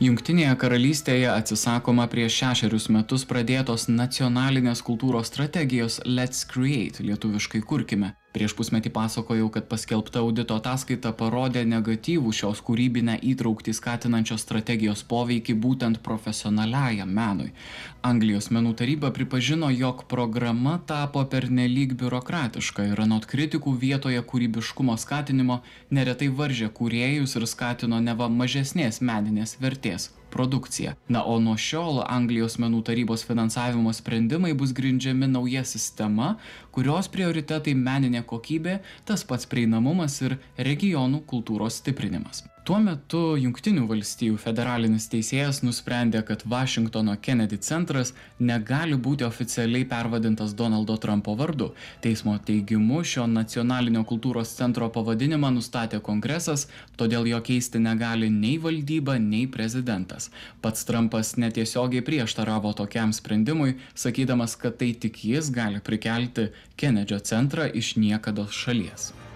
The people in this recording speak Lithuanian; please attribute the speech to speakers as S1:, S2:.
S1: Jungtinėje karalystėje atsisakoma prieš 6 metus pradėtos nacionalinės kultūros strategijos Let's Create, lietuviškai kurkime. Prieš pusmetį pasakojau, kad paskelbta audito ataskaita parodė negatyvų šios kūrybinę įtrauktį skatinančios strategijos poveikį būtent profesionaliajam menui. Anglijos menų taryba pripažino, jog programa tapo pernelyg biurokratiška ir anot kritikų vietoje kūrybiškumo skatinimo neretai varžė kūrėjus ir skatino neva mažesnės meninės vertės produkciją. Na, o nuo šiol Anglijos menų tarybos finansavimo sprendimai bus grindžiami nauja sistema, kurios prioritetai meninė kokybė, tas pats prieinamumas ir regionų kultūros stiprinimas. Tuo metu Jungtinių valstijų federalinis teisėjas nusprendė, kad Vašingtono Kennedy centras negali būti oficialiai pervadintas Donaldo Trumpo vardu. Teismo teigimu šio nacionalinio kultūros centro pavadinimą nustatė kongresas, todėl jo keisti negali nei valdyba, nei prezidentas. Pats Trumpas netiesiogiai prieštaravo tokiam sprendimui, sakydamas, kad tai tik jis gali prikelti Kennedyo centrą iš niekados šalies.